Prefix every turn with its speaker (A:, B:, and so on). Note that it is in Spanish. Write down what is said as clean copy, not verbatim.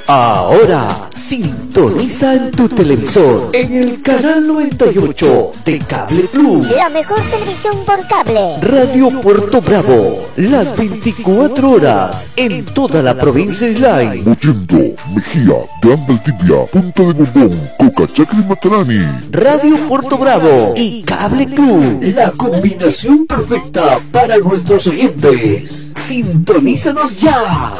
A: Ahora sintoniza en tu televisor en el canal 98 de Cable Plus.
B: La mejor televisión por cable.
A: Radio Puerto Bravo, las 24 horas en toda la provincia de Islay.
C: Mollendo, Mejía, de Andaltibia, Punta de Bombón, Cocachacre y Matarani.
A: Radio Puerto Bravo y Cable Club, la combinación perfecta para nuestros oyentes. Sintonízanos ya.